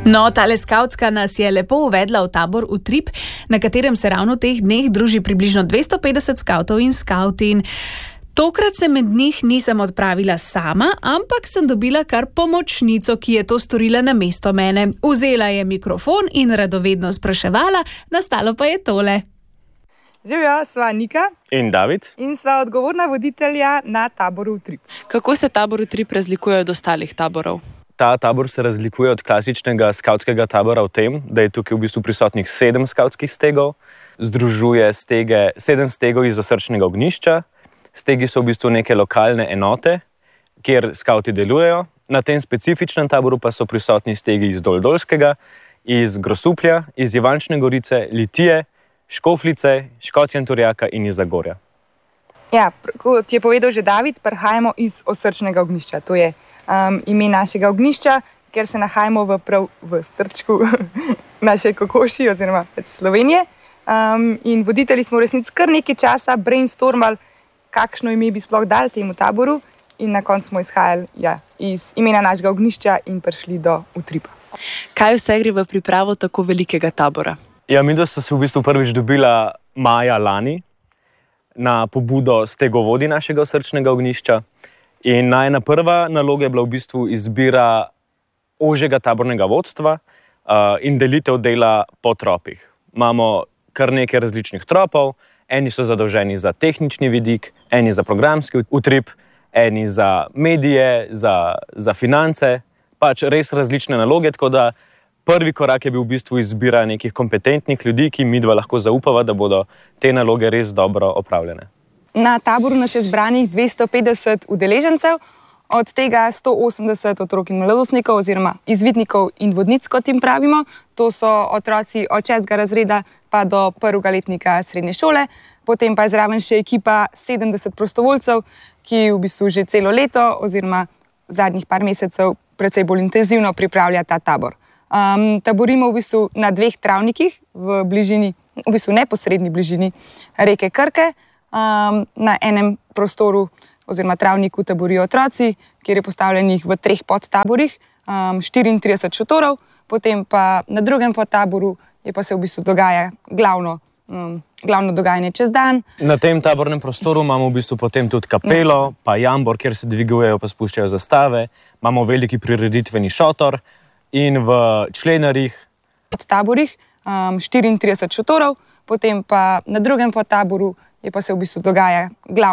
No, tale skavtska nas je lepo uvedla v tabor Utrip, na katerem se ravno v teh dneh druži približno 250 skavtov in skavtin. Tokrat se med njih nisem odpravila sama, ampak sem dobila kar pomočnico, ki je to storila namesto mene. Vzela je mikrofon in radovedno spraševala, nastalo pa je tole. Živjo, sva Nika in David in sva odgovorna voditelja na taboru Utrip. Kako se tabor Utrip razlikuje od ostalih taborov? Ta tabor se razlikuje od klasičnega skavtskega tabora v tem, da je tukaj v bistvu prisotnih 7 skavtskih stegov, združuje 7 stegov iz osrčnega ognjišča. Stegi so v bistvu neke lokalne enote, kjer skavti delujejo. Na tem specifičnem taboru pa so prisotni stegi iz Doldolskega, iz Grosuplja, iz Ivančne Gorice, Litije, Škofljice, Škocjan Turjaka in iz Zagorja. Ja, kot je povedal že David, prihajamo iz osrčnega ognjišča. To je ime našega ognjišča, ker se nahajamo v srčku naše kokoši oziroma Slovenije. In voditelji smo v resnici kar nekaj časa brainstormali, kakšno ime bi sploh dali temu taboru, in na koncu smo izhajali iz imena našega ognjišča in prišli do Utripa. Kaj vse gre v pripravo tako velikega tabora? Ja, midva sta se v bistvu prvič dobila maja lani na pobudo stegovodi našega osrčnega ognjišča. In najna prva naloga je bila v bistvu izbira ožjega tabornega vodstva in delitev dela po tropih. Imamo kar nekaj različnih tropov, eni so zadolženi za tehnični vidik, eni za programski utrip, eni za medije, za finance, pač res različne naloge, tako da prvi korak je bil v bistvu izbira nekih kompetentnih ljudi, ki midva lahko zaupava, da bodo te naloge res dobro opravljene. Na taboru nas je zbranih 250 udeležencev, od tega 180 otrok in mladostnikov oziroma izvidnikov in vodnic, kot jim pravimo. To so otroci od 6. razreda pa do 1. letnika srednje šole. Potem pa je zraven še ekipa 70 prostovoljcev, ki v bistvu že celo leto oziroma zadnjih par mesecev precej bolj intenzivno pripravlja ta tabor. Taborimo v bistvu na 2 travnikih v bližini, v bistvu neposredni bližini reke Krke. Na enem prostoru oziroma travniku taborijo otroci, kjer je postavljenih v 3 podtaborih 34 šotorov, potem pa na drugem podtaboru pa se v bistvu dogaja glavno dogajanje čez dan. Na tem tabornem prostoru imamo v bistvu potem tudi kapelo, pa jambor, kjer se dvigujejo pa spuščajo zastave, imamo veliki prireditveni šotor in v členarjih podtaborih 34 šotorov, potem pa na drugem podtaboru pa se v bistvu dogaja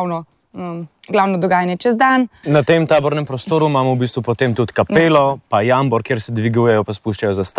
glavno dogajanje čez dan. Na tem tabornem prostoru imamo v bistvu potem tudi kapelo, pa jambor, kjer se dvigujejo pa spuščajo zastave.